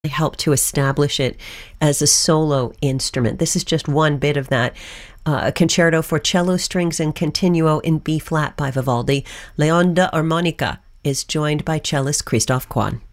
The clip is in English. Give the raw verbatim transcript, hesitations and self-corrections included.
helped to establish it as a solo instrument. This is just one bit of that. Uh, a concerto for cello, strings, and continuo in B-flat by Vivaldi. Leon de Armonica is joined by cellist Christoph Kwan.